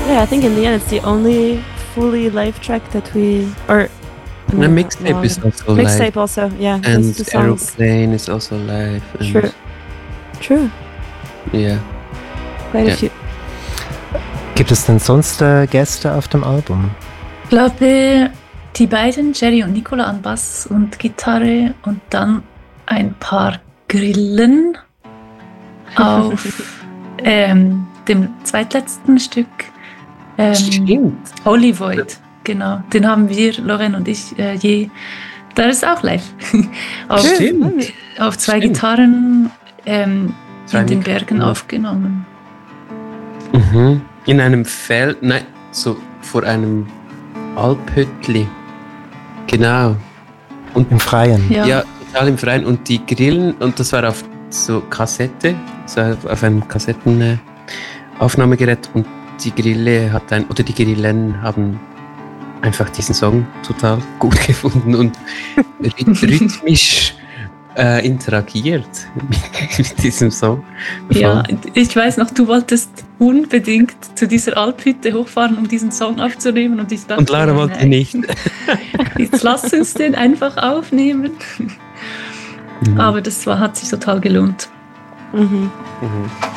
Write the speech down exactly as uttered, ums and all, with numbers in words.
Yeah, I think in the end it's the only fully live track that we or And the mixtape long. is also mixtape live. also, yeah. And Aeroplane is also live. And True. True. Yeah. Quite yeah. a few. Gibt es denn sonst äh, Gäste auf dem Album? Ich glaube, die beiden, Jerry und Nicola an Bass und Gitarre und dann ein paar Grillen auf ähm, dem zweitletzten Stück. Ähm, Stimmt. Holy Void, genau. Den haben wir, Loren und ich, äh, je. Da ist auch live. auf, Stimmt. auf zwei Stimmt. Gitarren ähm, Zwei in den Mikro- Bergen aufgenommen. Mhm. In einem Feld, nein, so vor einem Alphüttli. Genau. Und Im Freien? Ja. ja, total im Freien. Und die Grillen, und das war auf so Kassette, so auf einem Kassettenaufnahmegerät. Und die Grille hat ein, oder die Grillen haben einfach diesen Song total gut gefunden und ryth- rhythmisch äh, interagiert mit, mit diesem Song. Ja, ich weiß noch, du wolltest unbedingt zu dieser Alphütte hochfahren, um diesen Song aufzunehmen. Und ich dachte, Und Lara wollte nein, nicht. Jetzt lass uns den einfach aufnehmen. Mhm. Aber das war, hat sich total gelohnt. Mhm. Mhm.